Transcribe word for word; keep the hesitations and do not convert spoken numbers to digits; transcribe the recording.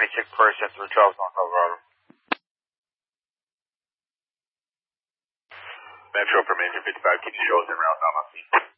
may check first at three twelve North Colorado. Metro for Major fifty-five, keep your shows en route, Alma.